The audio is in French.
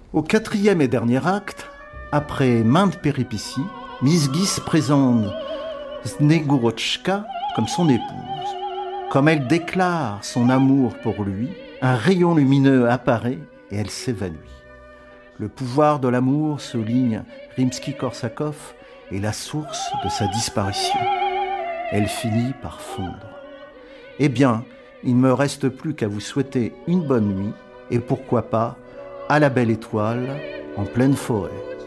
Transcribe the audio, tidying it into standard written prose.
Au quatrième et dernier acte, après maintes péripéties, Mizgis présente Snegurotchka comme son épouse. Comme elle déclare son amour pour lui, un rayon lumineux apparaît et elle s'évanouit. Le pouvoir de l'amour, souligne Rimsky-Korsakov, est la source de sa disparition. Elle finit par fondre. Eh bien, il ne me reste plus qu'à vous souhaiter une bonne nuit et pourquoi pas à la belle étoile en pleine forêt.